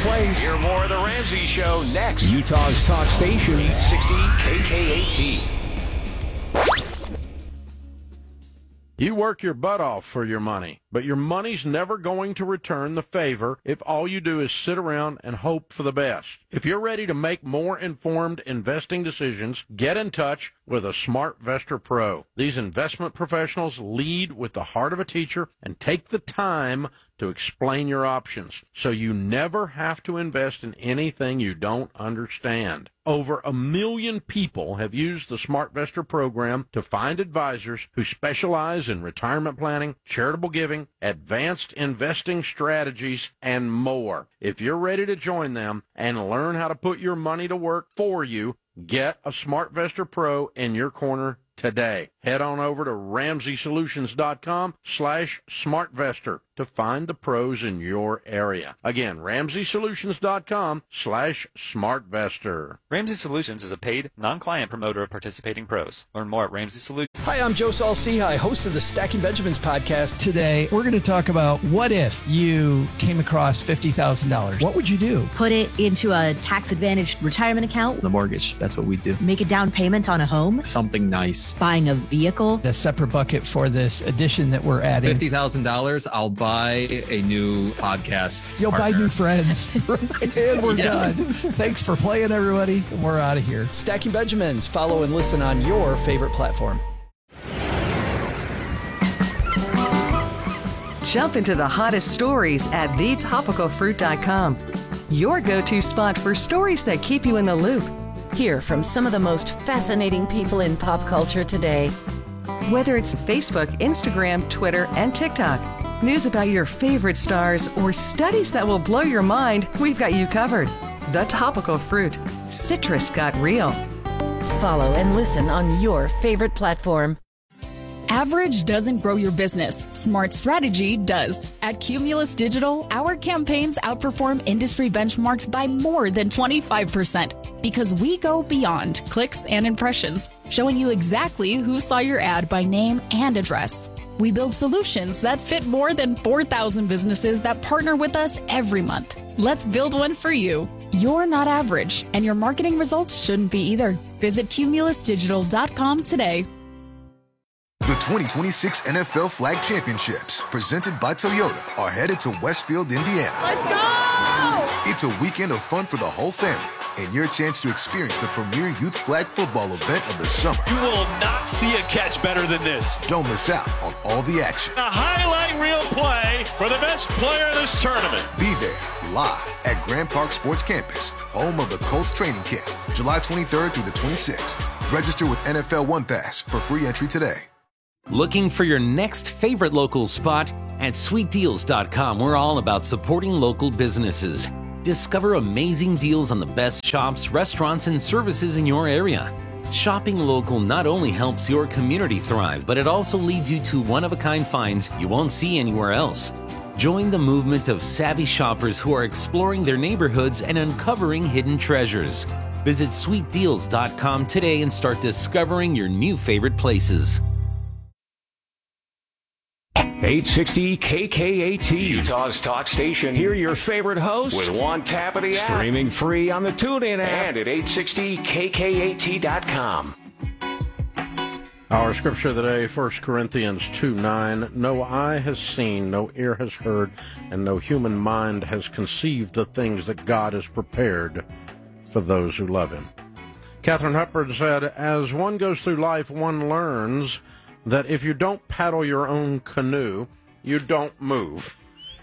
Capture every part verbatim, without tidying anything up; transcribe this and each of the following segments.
place. Hear more of The Ramsey Show next. Utah's talk station. eight sixty K K A T. You work your butt off for your money, but your money's never going to return the favor if all you do is sit around and hope for the best. If you're ready to make more informed investing decisions, get in touch with a SmartVestor Pro. These investment professionals lead with the heart of a teacher and take the time to explain your options, so you never have to invest in anything you don't understand. Over a million people have used the SmartVestor program to find advisors who specialize in retirement planning, charitable giving, advanced investing strategies, and more. If you're ready to join them and learn how to put your money to work for you, get a SmartVestor Pro in your corner today. Head on over to ramsey solutions dot com slash smartvestor to find the pros in your area. Again, ramsey solutions dot com slash smartvestor. Ramsey Solutions is a paid, non-client promoter of participating pros. Learn more at Ramsey Solutions. Hi, I'm Joe Saul-Sehy, host of the Stacking Benjamins podcast. Today, we're going to talk about what if you came across fifty thousand dollars. What would you do? Put it into a tax-advantaged retirement account. The mortgage, that's what we do. Make a down payment on a home. Something nice. Buying a vehicle. A separate bucket for this addition that we're adding. fifty thousand dollars, I'll buy a new podcast You'll partner. buy new friends. And we're Yeah. done. Thanks for playing, everybody. We're out of here. Stacking Benjamins. Follow and listen on your favorite platform. Jump into the hottest stories at the topical fruit dot com. Your go-to spot for stories that keep you in the loop. Hear from some of the most fascinating people in pop culture today. Whether it's Facebook, Instagram, Twitter, and TikTok, news about your favorite stars, or studies that will blow your mind, we've got you covered. The Topical Fruit. Citrus got real. Follow and listen on your favorite platform. Average doesn't grow your business. Smart strategy does. At Cumulus Digital, our campaigns outperform industry benchmarks by more than twenty-five percent because we go beyond clicks and impressions, showing you exactly who saw your ad by name and address. We build solutions that fit more than four thousand businesses that partner with us every month. Let's build one for you. You're not average, and your marketing results shouldn't be either. Visit cumulus digital dot com today. The twenty twenty-six N F L Flag Championships, presented by Toyota, are headed to Westfield, Indiana. Let's go! It's a weekend of fun for the whole family and your chance to experience the premier youth flag football event of the summer. You will not see a catch better than this. Don't miss out on all the action. A highlight reel play for the best player in this tournament. Be there live at Grand Park Sports Campus, home of the Colts training camp, July twenty-third through the twenty-sixth. Register with N F L One Pass for free entry today. Looking for your next favorite local spot? At sweet deals dot com, we're all about supporting local businesses. Discover amazing deals on the best shops, restaurants, and services in your area. Shopping local not only helps your community thrive, but it also leads you to one-of-a-kind finds you won't see anywhere else. Join the movement of savvy shoppers who are exploring their neighborhoods and uncovering hidden treasures. Visit sweet deals dot com today and start discovering your new favorite places. eight sixty K K A T, Utah's talk station. Hear your favorite hosts with one tap of the app. Streaming free on the TuneIn app and at eight sixty K K A T dot com. Our scripture of the day, First Corinthians two nine. No eye has seen, no ear has heard, and no human mind has conceived the things that God has prepared for those who love him. Catherine Hepburn said, as one goes through life, one learns that if you don't paddle your own canoe, you don't move.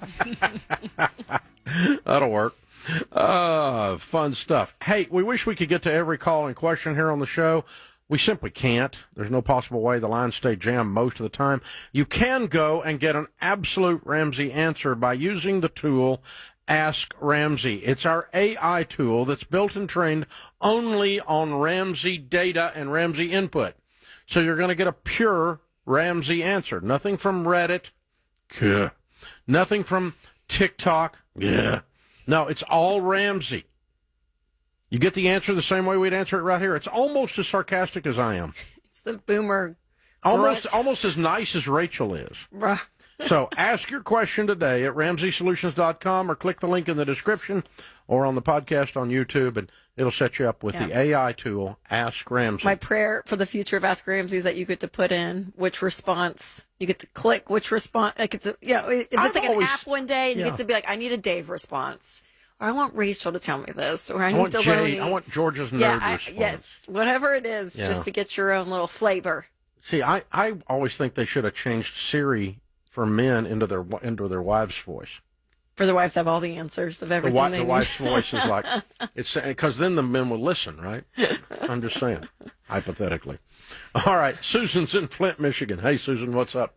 That'll work. Uh, fun stuff. Hey, we wish we could get to every call and question here on the show. We simply can't. There's no possible way. The lines stay jammed most of the time. You can go and get an absolute Ramsey answer by using the tool Ask Ramsey. It's our A I tool that's built and trained only on Ramsey data and Ramsey input. So you're going to get a pure Ramsey answer. Nothing from Reddit. Kuh. Nothing from TikTok. Yeah. No, it's all Ramsey. You get the answer the same way we'd answer it right here. It's almost as sarcastic as I am. It's the boomer. Almost Right. almost as nice as Rachel is. Bruh. So ask your question today at ramsey solutions dot com or click the link in the description or on the podcast on YouTube, and it'll set you up with Yeah. the A I tool, Ask Ramsey. My prayer for the future of Ask Ramsey is that you get to put in which response, you get to click which response, like it's, a, you know, if it's I've like always- an app one day, and yeah. you get to be like, I need a Dave response, or I want Rachel to tell me this, or I, I need want to Jade, Loney. I want Georgia's nerd yeah, I, response. yes, whatever it is, Yeah. just to get your own little flavor. See, I, I always think they should have changed Siri for men into their into their wife's voice. For the wives have all the answers of The, everything wi- they the need. wife's voice is like, it's because then the men will listen, right? I'm just saying, hypothetically. All right, Susan's in Flint, Michigan. Hey, Susan, what's up?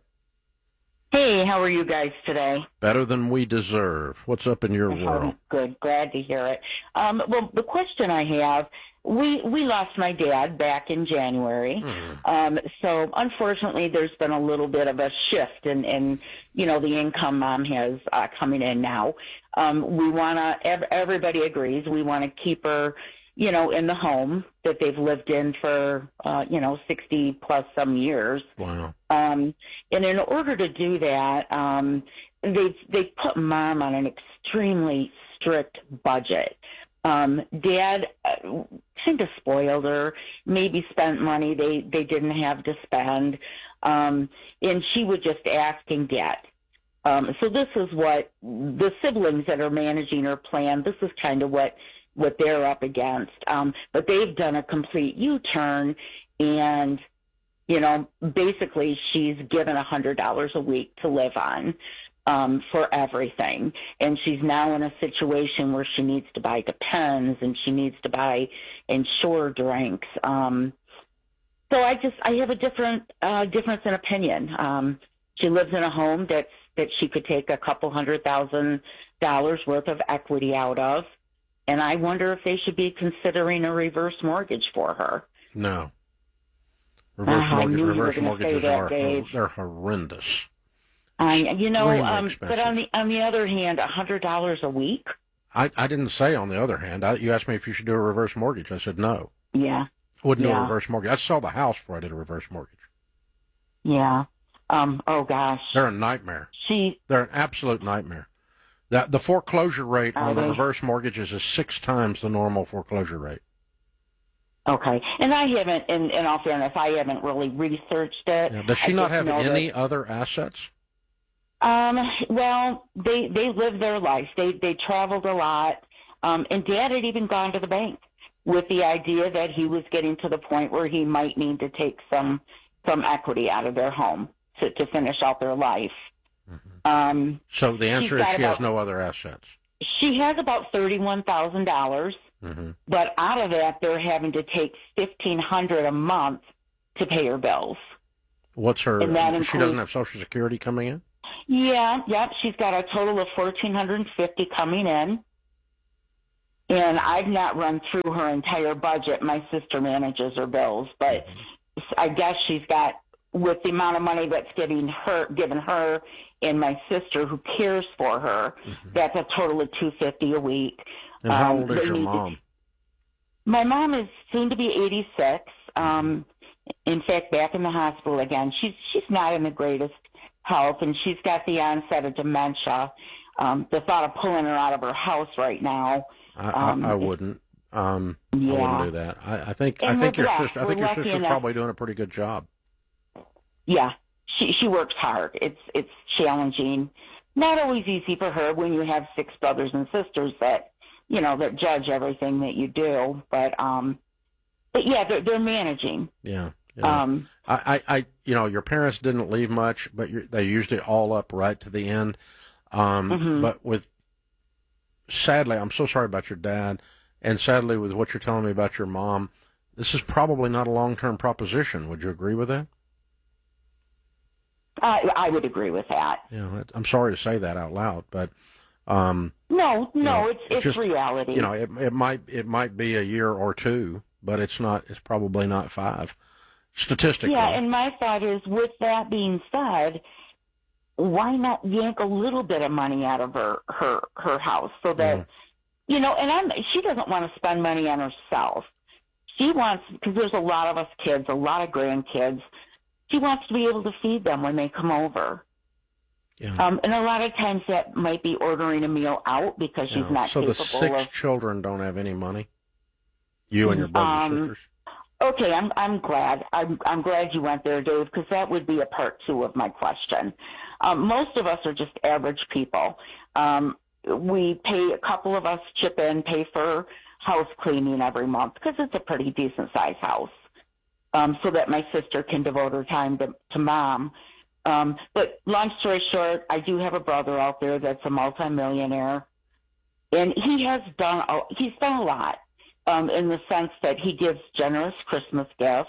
Hey, how are you guys today? Better than we deserve. What's up in your world? Oh, good, glad to hear it. Um, well, the question I have, we we lost my dad back in January, Mm. um, so unfortunately, there's been a little bit of a shift in, in you know, the income mom has uh, coming in now. Um, we want to. Ev- everybody agrees we want to keep her, you know, in the home that they've lived in for, uh, you know, sixty plus some years. Wow. Um, and in order to do that, um, they've, they've put mom on an extremely strict budget. Um, dad uh, kind of spoiled her, maybe spent money they, they didn't have to spend. Um, and she would just ask and get. Um, so this is what the siblings that are managing her plan, this is kind of what, what they're up against. Um, but they've done a complete U-turn, and, you know, basically she's given a hundred dollars a week to live on, um, for everything. And she's now in a situation where she needs to buy Depends and she needs to buy Ensure drinks. Um, so I just, I have a different, uh, difference in opinion. Um, she lives in a home that's, that she could take a couple hundred thousand dollars worth of equity out of. And I wonder if they should be considering a reverse mortgage for her. No. Reverse, Uh, I mortgage, knew you were reverse gonna mortgages say that, are Dave. they're horrendous. I, you know, Extremely um, but expensive. on the on the other hand, a hundred dollars a week. I, I didn't say on the other hand. I, you asked me if you should do a reverse mortgage. I said no. Yeah. Wouldn't do Yeah. a reverse mortgage. I'd sell the house before I did a reverse mortgage. Yeah. Um. Oh gosh. They're a nightmare. She. They're an absolute nightmare. That the foreclosure rate Are on the they? reverse mortgages is six times the normal foreclosure rate. Okay. And I haven't, in, in all fairness, I haven't really researched it. Yeah. Does she I not just have know any that- other assets? Um, well, they they lived their life. They they traveled a lot. Um, and Dad had even gone to the bank with the idea that he was getting to the point where he might need to take some some equity out of their home to to finish out their life. Um, So the answer is got she has about- no other assets. she has about thirty-one thousand dollars, Mm-hmm. but out of that, they're having to take fifteen hundred a month to pay her bills. What's her? And that She includes- doesn't have Social Security coming in. Yeah, yep. She's got a total of fourteen hundred and fifty coming in, and I've not run through her entire budget. My sister manages her bills, but I guess she's got, with the amount of money that's getting her, given her, and my sister who cares for her, that's a total of two fifty a week. And how Um, old is they your need to- mom? My mom is soon to be eighty-six. Um, in fact, back in the hospital again. She's she's not in the greatest health, and she's got the onset of dementia. Um, the thought of pulling her out of her house right now. I, um, I, I wouldn't. Um, I Yeah. wouldn't do that. I, I think. I And think we're your blessed. sister. I We're think your lucky sister's enough. probably doing a pretty good job. Yeah, she she works hard. It's it's challenging. Not always easy for her when you have six brothers and sisters that, you know, that judge everything that you do. But um, but yeah, they're they're managing. Yeah. yeah. Um, I, I, I, you know, your parents didn't leave much, but you're, they used it all up right to the end. Um, Mhm. But with, sadly, I'm so sorry about your dad, and sadly with what you're telling me about your mom, this is probably not a long-term proposition. Would you agree with that? I I would agree with that. Yeah, I'm sorry to say that out loud, but um, No, no, you know, it's it's just, reality. You know, it it might it might be a year or two, but it's not. It's probably not five, statistically. Yeah, and my thought is, with that being said, why not yank a little bit of money out of her her her house so that Yeah. you know? And I'm she doesn't want to spend money on herself. She wants, because there's a lot of us kids, a lot of grandkids. She wants to be able to feed them when they come over. Yeah. Um, and a lot of times that might be ordering a meal out because she's Yeah. not so capable the six of. children don't have any money? You and your brothers and Um, sisters? Okay, I'm I'm glad. I'm I'm glad you went there, Dave, because that would be a part two of my question. Um, most of us are just average people. Um, we pay a couple of us chip in, pay for house cleaning every month because it's a pretty decent sized house, um, so that my sister can devote her time to to mom. Um, but long story short, I do have a brother out there that's a multimillionaire, and he has done a, he's done a lot. Um, in the sense that he gives generous Christmas gifts,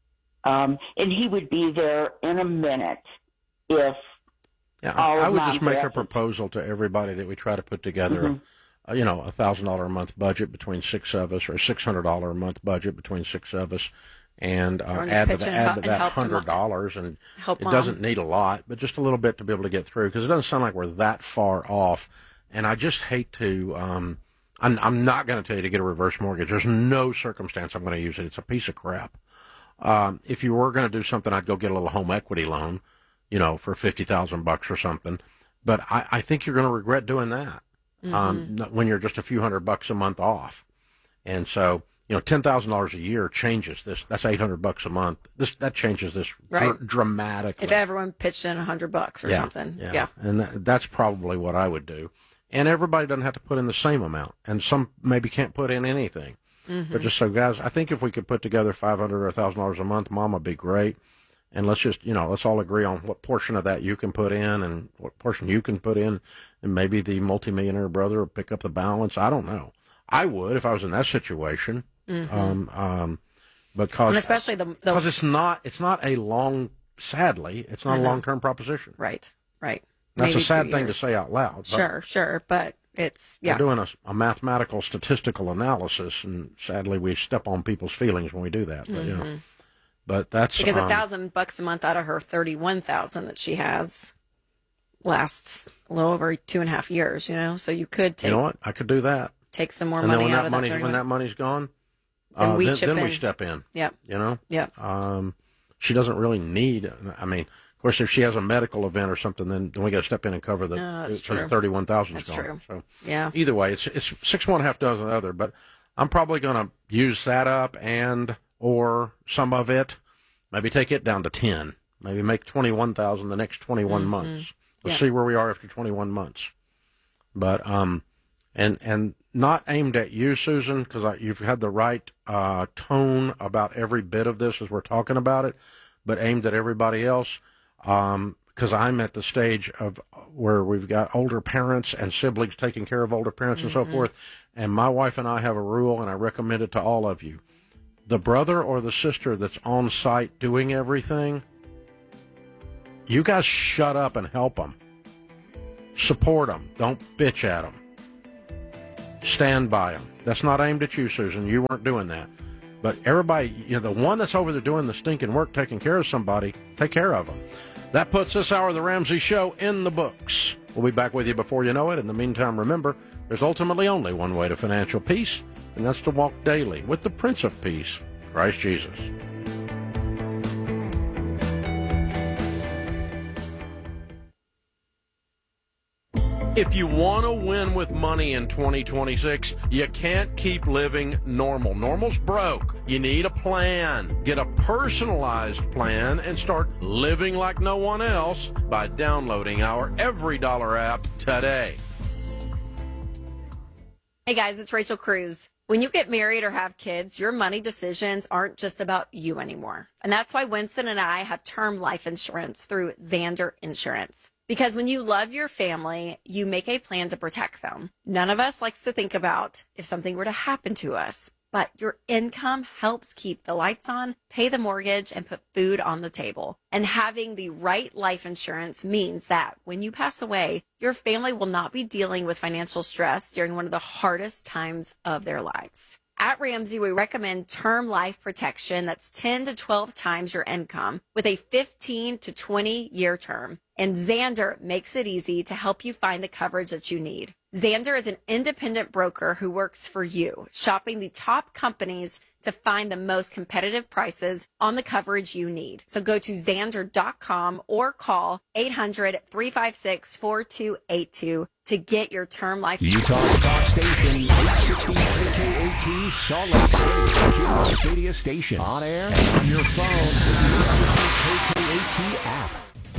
um, and he would be there in a minute if Yeah, all I, I of would just Mom's make a assets- proposal to everybody that we try to put together, Mhm. a, you know, a thousand dollar a month budget between six of us, or a six hundred dollar a month budget between six of us, and uh, Everyone just add to, pitch the, in add and to help- and that help to hundred dollars, and help it Mom. doesn't need a lot, but just a little bit to be able to get through, because it doesn't sound like we're that far off, and I just hate to. Um, I'm, I'm not going to tell you to get a reverse mortgage. There's no circumstance I'm going to use it. It's a piece of crap. Um, if you were going to do something, I'd go get a little home equity loan, you know, for fifty thousand bucks or something. But I, I think you're going to regret doing that um, Mm-hmm. not- when you're just a few hundred bucks a month off. And so, you know, ten thousand dollars a year changes this. That's eight hundred bucks a month. This that changes this Right. dr- dramatically. If everyone pitched in a hundred bucks or yeah, something, Yeah, yeah. and that, that's probably what I would do. And everybody doesn't have to put in the same amount, and some maybe can't put in anything. Mhm. But just so, guys, I think if we could put together five hundred or a thousand dollars a month, Mom would be great. And let's just, you know, let's all agree on what portion of that you can put in and what portion you can put in, and maybe the multimillionaire brother will pick up the balance. I don't know. I would if I was in that situation. Mhm. Um, um, because And especially the- the- because it's not it's not a long. Sadly, it's not I a know. long term proposition. Right, right. That's Maybe a sad two thing to years. say out loud. but Sure, sure, but it's yeah. We're doing a, a mathematical, statistical analysis, and sadly, we step on people's feelings when we do that. But you know, Mhm. but that's Because a um, thousand bucks a month out of her thirty-one thousand that she has lasts a little over two and a half years. You know, so you could take You know what? I could do that. take some more and money then when out that of money that when thirty-one. that money's gone, Then uh, we then, chip then in. we step in. Yep. You know. Yep. Um, she doesn't really need. I mean, of course, if she has a medical event or something, then, then we got to step in and cover the, No, that's for the true. thirty-one thousand. That's gone. true. So Yeah. either way, it's it's six one half dozen other. But I'm probably going to use that up and or some of it. Maybe take it down to ten. Maybe make twenty-one thousand the next twenty-one Mhm. months. Let's Yeah. see where we are after twenty-one months. But um, and and not aimed at you, Susan, because you've had the right uh, tone about every bit of this as we're talking about it, but aimed at everybody else. Um, because I'm at the stage of where we've got older parents and siblings taking care of older parents and so Mhm. forth. And my wife and I have a rule, and I recommend it to all of you. The brother or the sister that's on site doing everything, you guys shut up and help them. Support them. Don't bitch at them. Stand by them. That's not aimed at you, Susan. You weren't doing that. But everybody, you know, the one that's over there doing the stinking work, taking care of somebody, take care of them. That puts this hour of the Ramsey Show in the books. We'll be back with you before you know it. In the meantime, remember, there's ultimately only one way to financial peace, and that's to walk daily with the Prince of Peace, Christ Jesus. If you want to win with money in twenty twenty-six, you can't keep living normal. Normal's broke. You need a plan. Get a personalized plan and start living like no one else by downloading our Every Dollar app today. Hey guys, it's Rachel Cruz. When you get married or have kids, your money decisions aren't just about you anymore. And that's why Winston and I have term life insurance through Zander Insurance. Because when you love your family, you make a plan to protect them. None of us likes to think about if something were to happen to us, but your income helps keep the lights on, pay the mortgage, and put food on the table. And having the right life insurance means that when you pass away, your family will not be dealing with financial stress during one of the hardest times of their lives. At Ramsey, we recommend term life protection that's ten to twelve times your income with a fifteen to twenty year term. And Zander makes it easy to help you find the coverage that you need. Zander is an independent broker who works for you, shopping the top companies to find the most competitive prices on the coverage you need. So go to Xandr dot com or call eight hundred, three five six, four two eight two to get your term life. Utah's Talk Station, eight sixty K K A T, Salt Lake City, Arcadia Station. On air and on your phone, the K K A T app.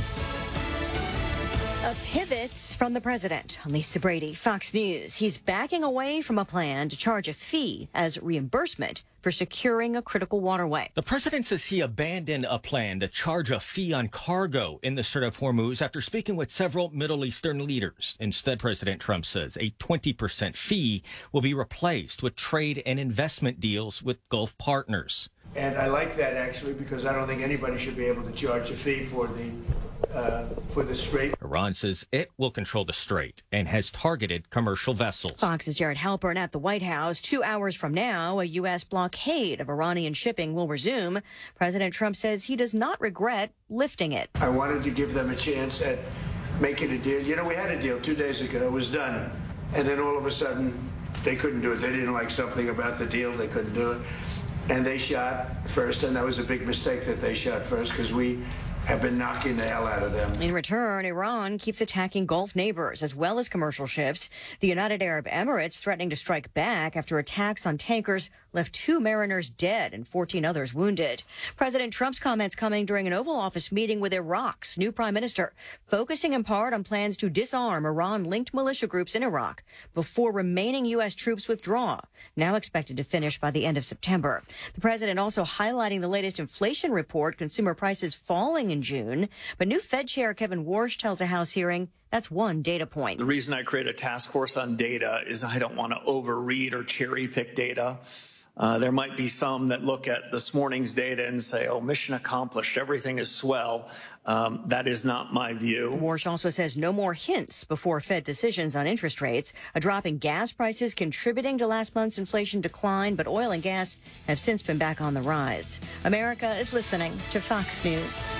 A pivot from the president. Lisa Brady, Fox News. He's backing away from a plan to charge a fee as reimbursement for securing a critical waterway. The president says he abandoned a plan to charge a fee on cargo in the Strait of Hormuz after speaking with several Middle Eastern leaders. Instead, President Trump says a twenty percent fee will be replaced with trade and investment deals with Gulf partners. And I like that, actually, because I don't think anybody should be able to charge a fee for the uh, for the strait. Iran says it will control the strait and has targeted commercial vessels. Fox's Jared Halpern at the White House. Two hours from now, a U S blockade of Iranian shipping will resume. President Trump says he does not regret lifting it. I wanted to give them a chance at making a deal. You know, we had a deal two days ago. It was done. And then all of a sudden, they couldn't do it. They didn't like something about the deal. They couldn't do it. And they shot first, and that was a big mistake that they shot first because we have been knocking the hell out of them. In return, Iran keeps attacking Gulf neighbors as well as commercial ships. The United Arab Emirates threatening to strike back after attacks on tankers left two mariners dead and fourteen others wounded. President Trump's comments coming during an Oval Office meeting with Iraq's new prime minister, focusing in part on plans to disarm Iran-linked militia groups in Iraq before remaining U S troops withdraw, now expected to finish by the end of September. The president also highlighting the latest inflation report, consumer prices falling in June. But new Fed Chair Kevin Warsh tells a House hearing that's one data point. The reason I create a task force on data is I don't want to overread or cherry pick data. Uh, there might be some that look at this morning's data and say, oh, mission accomplished, everything is swell. Um, that is not my view. Warsh also says no more hints before Fed decisions on interest rates. A drop in gas prices contributing to last month's inflation decline, but oil and gas have since been back on the rise. America is listening to Fox News.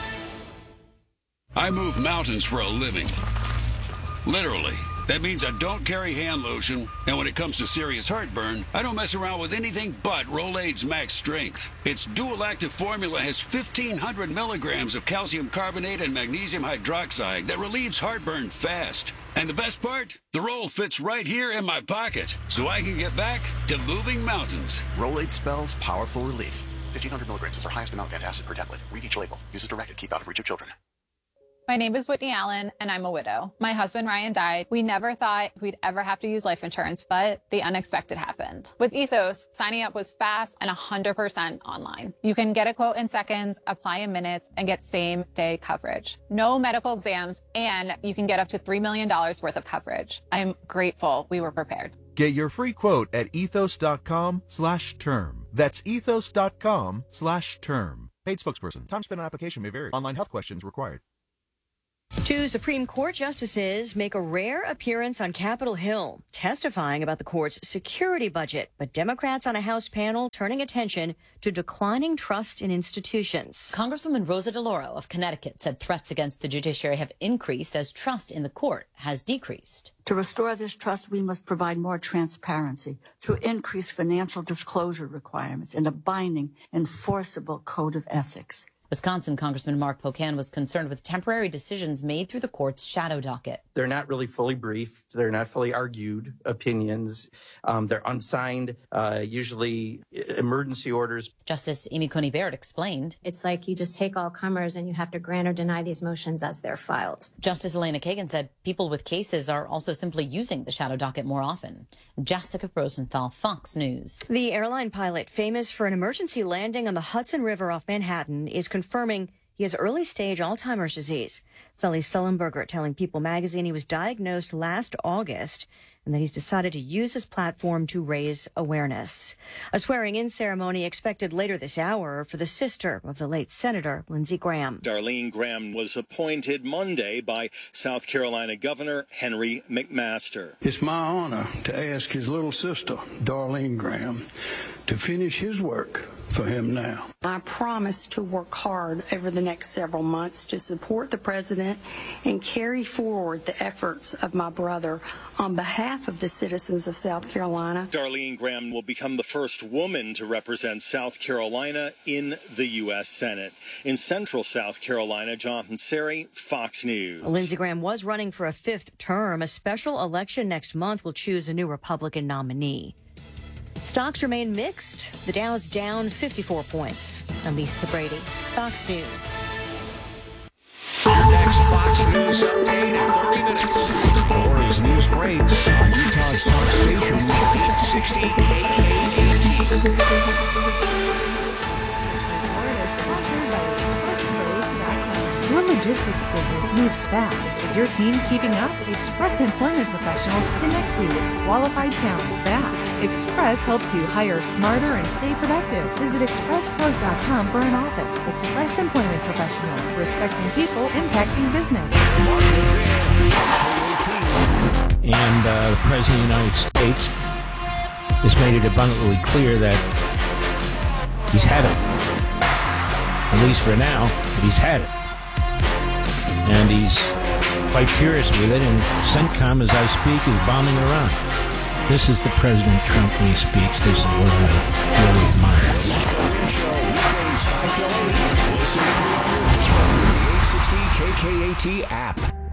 I move mountains for a living. Literally. That means I don't carry hand lotion, and when it comes to serious heartburn, I don't mess around with anything but Rolaids Max Strength. Its dual-active formula has fifteen hundred milligrams of calcium carbonate and magnesium hydroxide that relieves heartburn fast. And the best part? The roll fits right here in my pocket, so I can get back to moving mountains. Rolaids spells powerful relief. fifteen hundred milligrams is our highest amount of antacid per tablet. Read each label. Use as directed. Keep out of reach of children. My name is Whitney Allen, and I'm a widow. My husband, Ryan, died. We never thought we'd ever have to use life insurance, but the unexpected happened. With Ethos, signing up was fast and one hundred percent online. You can get a quote in seconds, apply in minutes, and get same-day coverage. No medical exams, and you can get up to three million dollars worth of coverage. I'm grateful we were prepared. Get your free quote at ethos.com slash term. That's ethos.com slash term. Paid spokesperson. Time spent on application may vary. Online health questions required. Two Supreme Court justices make a rare appearance on Capitol Hill, testifying about the court's security budget, but Democrats on a House panel turning attention to declining trust in institutions. Congresswoman Rosa DeLauro of Connecticut said threats against the judiciary have increased as trust in the court has decreased. To restore this trust, we must provide more transparency through increased financial disclosure requirements and a binding, enforceable code of ethics. Wisconsin Congressman Mark Pocan was concerned with temporary decisions made through the court's shadow docket. They're not really fully briefed. They're not fully argued opinions. Um, they're unsigned, uh, usually emergency orders. Justice Amy Coney Barrett explained. It's like you just take all comers and you have to grant or deny these motions as they're filed. Justice Elena Kagan said people with cases are also simply using the shadow docket more often. Jessica Rosenthal, Fox News. The airline pilot famous for an emergency landing on the Hudson River off Manhattan is confirming he has early-stage Alzheimer's disease. Sully Sullenberger telling People magazine he was diagnosed last August and that he's decided to use his platform to raise awareness. A swearing-in ceremony expected later this hour for the sister of the late Senator Lindsey Graham. Darlene Graham was appointed Monday by South Carolina Governor Henry McMaster. It's my honor to ask his little sister, Darlene Graham, to finish his work for him now. I promise to work hard over the next several months to support the president and carry forward the efforts of my brother on behalf of the citizens of South Carolina. Darlene Graham will become the first woman to represent South Carolina in the U S Senate. In central South Carolina, Jonathan Seri, Fox News. Lindsey Graham was running for a fifth term. A special election next month will choose a new Republican nominee. Stocks remain mixed. The Dow is down fifty-four points. I'm Lisa Brady, Fox News. Your next Fox News update in thirty minutes. Or as news breaks on Utah's talk station, eight sixty K K A T. Your logistics business moves fast. Is your team keeping up? Express Employment Professionals connects you with qualified talent fast. Express helps you hire smarter and stay productive. Visit express pros dot com for an office. Express Employment Professionals, respecting people, impacting business. And uh, the President of the United States has made it abundantly clear that he's had it. At least for now, but he's had it. And he's quite furious with it, and CENTCOM, as I speak, is bombing Iran. This is the President Trump when he speaks. This is what I really admire. eight sixty K K A T app.